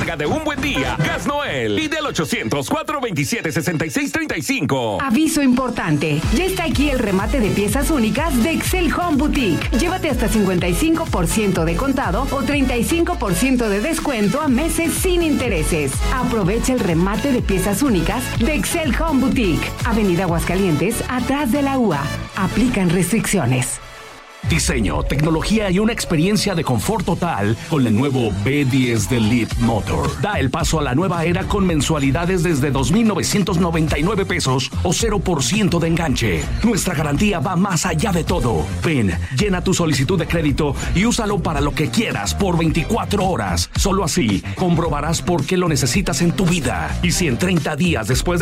recarga de un buen día. Gas Noel. Pide al 800-427-6635. Aviso importante. Ya está aquí el remate de piezas únicas de Excel Home Boutique. Llévate hasta 55% de contado o 35% de descuento a meses sin intereses. Aprovecha el remate de piezas únicas de Excel Home Boutique. Avenida Aguascalientes, atrás de la UA. Aplican restricciones. Diseño, tecnología y una experiencia de confort total con el nuevo B10 de Leap Motor. Da el paso a la nueva era con mensualidades desde 2,999 pesos o 0% de enganche. Nuestra garantía va más allá de todo. Ven, llena tu solicitud de crédito y úsalo para lo que quieras por 24 horas. Solo así comprobarás por qué lo necesitas en tu vida. Y si en 30 días después de